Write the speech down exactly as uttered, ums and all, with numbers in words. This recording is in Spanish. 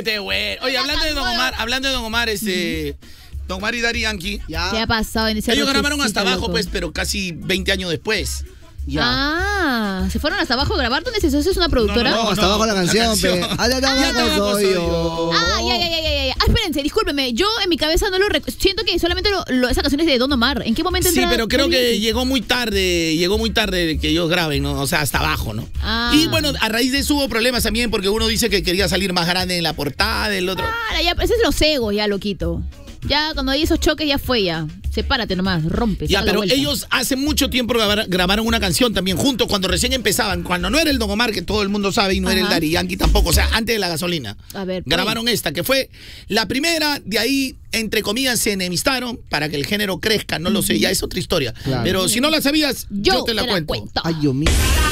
este güey. Oye, hablando de Don Omar, hablando de Don Omar, este... Don Omar y Daddy Yankee. Ya. ¿Qué ha pasado en ese Ellos grabaron roquecito, hasta abajo, loco? pues, pero casi veinte años después. Ya. Ah, ¿se fueron hasta abajo a grabar? ¿Dónde es eso? ¿Eso es una productora? No, no, no, hasta abajo la canción, pe. Hasta abajo soy yo. Ah, ya, ya, ya, ya, ya. Ah, espérense, discúlpeme. Yo en mi cabeza no lo recuerdo. Siento que solamente lo, lo, esa canción es de Don Omar. ¿En qué momento Sí, entra pero creo Daddy que Yankee? llegó muy tarde, llegó muy tarde que ellos graben, ¿no? O sea, hasta abajo, ¿no? Ah. Y bueno, a raíz de eso hubo problemas también porque uno dice que quería salir más grande en la portada, el otro... Ah, ya, ese es los egos, ya, loquito. Ya, cuando hay esos choques, ya fue, ya. Sepárate nomás, rompe. Ya, saca la pero vuelta. ellos hace mucho tiempo grabar- grabaron una canción también juntos cuando recién empezaban, cuando no era el Don Omar, que todo el mundo sabe, y no era el Ajá. Daddy Yankee tampoco, o sea, antes de La Gasolina. A ver, pues. Grabaron esta, que fue la primera, de ahí, entre comillas, se enemistaron para que el género crezca, no lo sé, ya es otra historia. Claro. Pero si no la sabías, yo, Yo te la te la cuento. cuento. Ay, Dios mío.